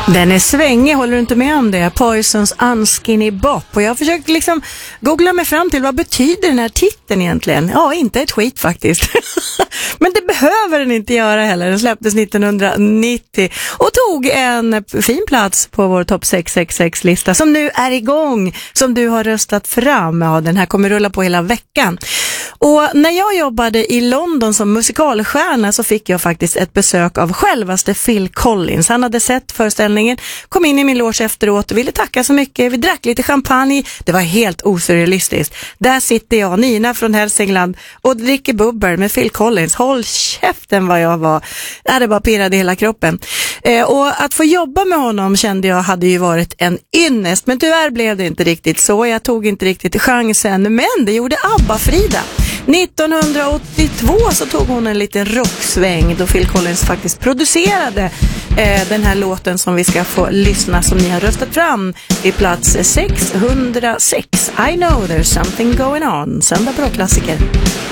Den är svängig, håller du inte med om det? Poisons Unskinny Bop. Och jag har försökt liksom googla mig fram till vad betyder den här titeln egentligen. Ja, inte ett skit faktiskt. Men det behöver den inte göra heller. Den släpptes 1990 och tog en fin plats på vår topp 666-lista som nu är igång, som du har röstat fram. Ja, den här kommer rulla på hela veckan. Och när jag jobbade i London som musikalstjärna så fick jag faktiskt ett besök av självaste Phil Collins. Han hade sett föreställningen, kom in i min loge efteråt och ville tacka så mycket. Vi drack lite champagne. Det var helt osurrealistiskt. Där sitter jag, Nina från Hälsingland, och dricker bubbel med Phil Collins. Håll käften vad jag var. Det hade bara pirrade hela kroppen. Och att få jobba med honom kände jag hade ju varit en ynnest. Men tyvärr blev det inte riktigt så. Jag tog inte riktigt chansen. Men det gjorde Abba-Frida. 1982 så tog hon en liten rocksväng då Phil Collins faktiskt producerade den här låten som vi ska få lyssna, som ni har röstat fram i plats 606. I know there's something going on. Söndag bra klassiker.